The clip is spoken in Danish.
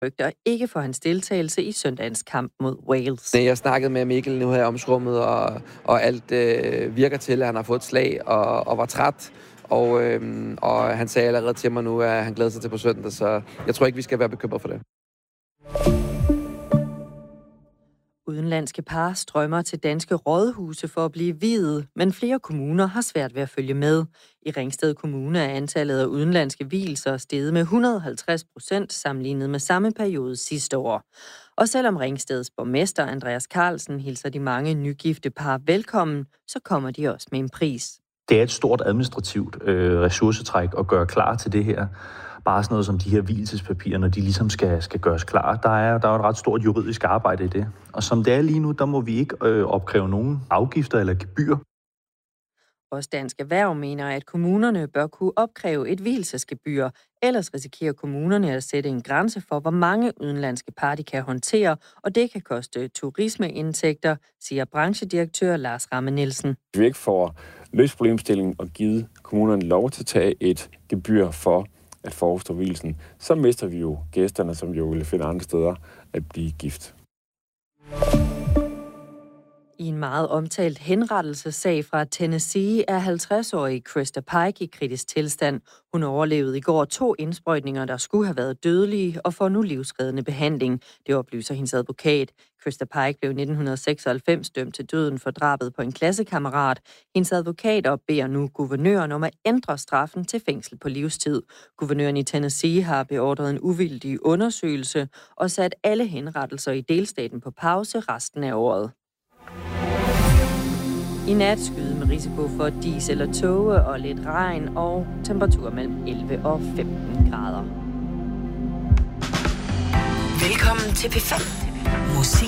frygter ikke for hans deltagelse i søndagens kamp mod Wales. Jeg snakkede med Mikkel nu her i omsrummet, og alt virker til, at han har fået et slag og var træt. Og han sagde allerede til mig nu, at han glæder sig til på søndag, så jeg tror ikke, vi skal være bekymret for det. Udenlandske par strømmer til danske rådhuse for at blive viet, men flere kommuner har svært ved at følge med. I Ringsted Kommune er antallet af udenlandske vielser steget med 150% sammenlignet med samme periode sidste år. Og selvom Ringsteds borgmester Andreas Carlsen hilser de mange nygifte par velkommen, så kommer de også med en pris. Det er et stort administrativt ressourcetræk at gøre klar til det her. Bare sådan noget som de her vielsespapirer, når de ligesom skal gøres klar. Der er jo et ret stort juridisk arbejde i det. Og som det er lige nu, der må vi ikke opkræve nogen afgifter eller gebyr. Også Dansk Erhverv mener, at kommunerne bør kunne opkræve et vielsesgebyr. Ellers risikerer kommunerne at sætte en grænse for, hvor mange udenlandske par de kan håndtere, og det kan koste turismeindtægter, siger branchedirektør Lars Ramme Nielsen. Vi ikke får løst problemstillingen og givet kommunerne lov til at tage et gebyr for at forestå vielsen, så mister vi jo gæsterne, som jo vil finde andre steder at blive gift. I en meget omtalt henrettelsessag fra Tennessee er 50-årige Krista Pike i kritisk tilstand. Hun overlevede i går 2 indsprøjtninger, der skulle have været dødelige, og får nu livsreddende behandling. Det oplyser hendes advokat. Krista Pike blev i 1996 dømt til døden for drabet på en klassekammerat. Hendes advokater beder nu guvernøren om at ændre straffen til fængsel på livstid. Guvernøren i Tennessee har beordret en uvildig undersøgelse og sat alle henrettelser i delstaten på pause resten af året. I nat skyde med risiko for dis eller tåge og lidt regn og temperatur mellem 11 og 15 grader. Velkommen til P5. Musik